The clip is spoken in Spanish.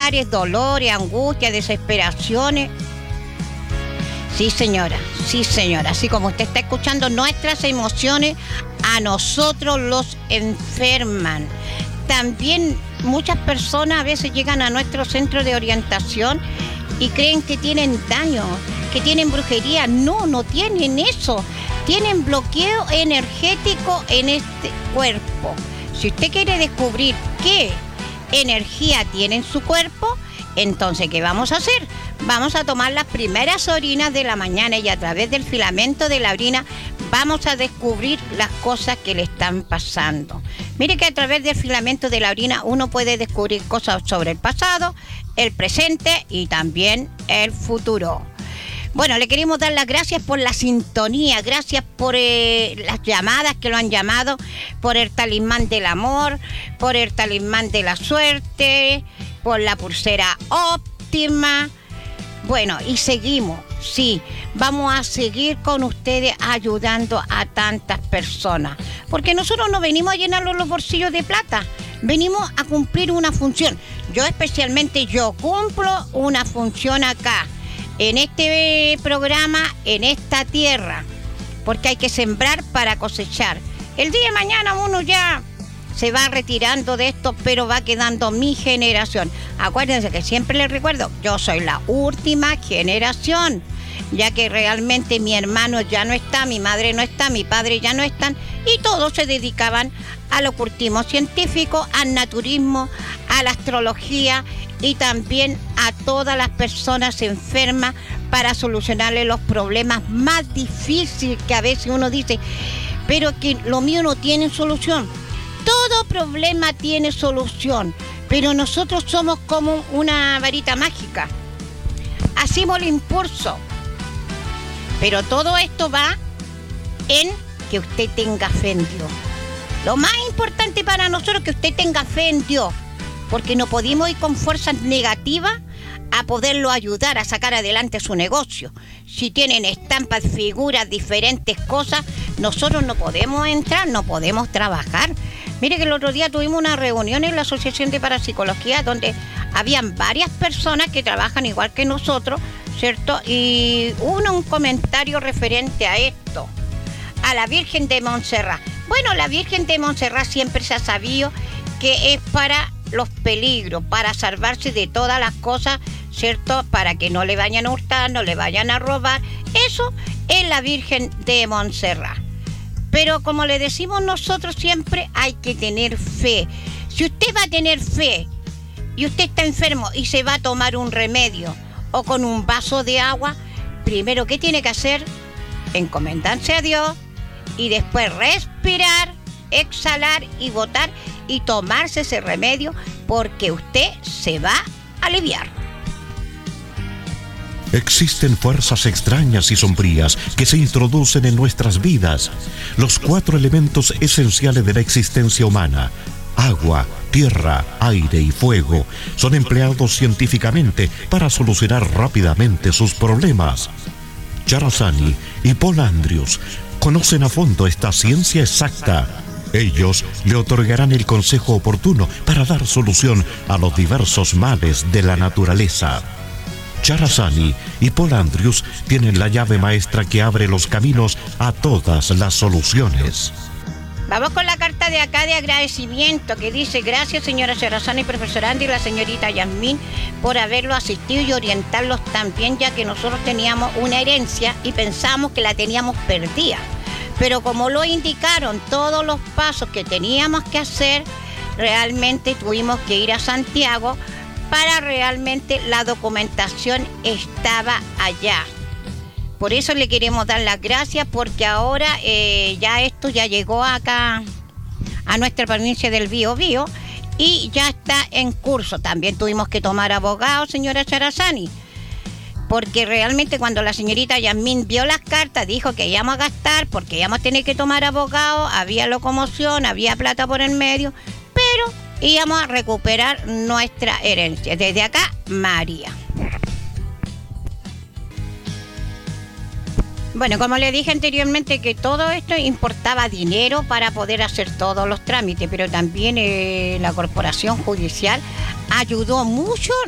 malestares, dolores, angustias, desesperaciones. Sí, señora, así como usted está escuchando, nuestras emociones a nosotros los enferman. También muchas personas a veces llegan a nuestro centro de orientación y creen que tienen daño, que tienen brujería. No tienen eso. Tienen bloqueo energético en este cuerpo. Si usted quiere descubrir qué energía tiene en su cuerpo, entonces, ¿qué vamos a hacer? Vamos a tomar las primeras orinas de la mañana y a través del filamento de la orina vamos a descubrir las cosas que le están pasando. Mire que a través del filamento de la orina uno puede descubrir cosas sobre el pasado, el presente y también el futuro. Bueno, le queremos dar las gracias por la sintonía, gracias por las llamadas que lo han llamado, por el talismán del amor, por el talismán de la suerte, por la pulsera óptima. Bueno, y seguimos, sí, vamos a seguir con ustedes ayudando a tantas personas, porque nosotros no venimos a llenar los bolsillos de plata, venimos a cumplir una función. Yo especialmente, yo cumplo una función acá, en este programa, en esta tierra, porque hay que sembrar para cosechar. El día de mañana uno ya se va retirando de esto, pero va quedando mi generación. Acuérdense que siempre les recuerdo, yo soy la última generación, ya que realmente mi hermano ya no está, mi madre no está, mi padre ya no están, y todos se dedicaban al ocultismo científico, al naturismo, a la astrología y también a todas las personas enfermas para solucionarle los problemas más difíciles que a veces uno dice, pero que lo mío no tiene solución. Todo problema tiene solución, pero nosotros somos como una varita mágica. Hacemos el impulso. Pero todo esto va en que usted tenga fe en Dios. Lo más importante para nosotros es que usted tenga fe en Dios, porque no podemos ir con fuerzas negativas a poderlo ayudar a sacar adelante su negocio. Si tienen estampas, figuras, diferentes cosas, nosotros no podemos entrar, no podemos trabajar. Mire que el otro día tuvimos una reunión en la Asociación de Parapsicología donde habían varias personas que trabajan igual que nosotros, ¿cierto? Y hubo un comentario referente a esto, a la Virgen de Montserrat. Bueno, la Virgen de Montserrat siempre se ha sabido que es para los peligros, para salvarse de todas las cosas, ¿cierto? Para que no le vayan a hurtar, no le vayan a robar. Eso es la Virgen de Montserrat. Pero como le decimos nosotros siempre, hay que tener fe. Si usted va a tener fe y usted está enfermo y se va a tomar un remedio o con un vaso de agua, primero, ¿qué tiene que hacer? Encomendarse a Dios y después respirar, exhalar y botar y tomarse ese remedio, porque usted se va a aliviar. Existen fuerzas extrañas y sombrías que se introducen en nuestras vidas. Los 4 elementos esenciales de la existencia humana, agua, tierra, aire y fuego, son empleados científicamente para solucionar rápidamente sus problemas. Charazani y Paul Andrews conocen a fondo esta ciencia exacta. Ellos le otorgarán el consejo oportuno para dar solución a los diversos males de la naturaleza. Charazani y Paul Andrews tienen la llave maestra que abre los caminos a todas las soluciones. Vamos con la carta de acá de agradecimiento que dice: gracias señora Charazani, profesor Andy y la señorita Yasmín por haberlo asistido y orientarlos tan bien, ya que nosotros teníamos una herencia y pensamos que la teníamos perdida. Pero como lo indicaron todos los pasos que teníamos que hacer, realmente tuvimos que ir a Santiago para realmente la documentación estaba allá. Por eso le queremos dar las gracias, porque ahora ya esto ya llegó acá a nuestra provincia del Biobío y ya está en curso. También tuvimos que tomar abogado, señora Charazani, porque realmente cuando la señorita Yasmín vio las cartas, dijo que íbamos a gastar, porque íbamos a tener que tomar abogado, había locomoción, había plata por el medio, pero íbamos a recuperar nuestra herencia. Desde acá, María. Bueno, como le dije anteriormente, que todo esto importaba dinero para poder hacer todos los trámites, pero también la corporación judicial ayudó mucho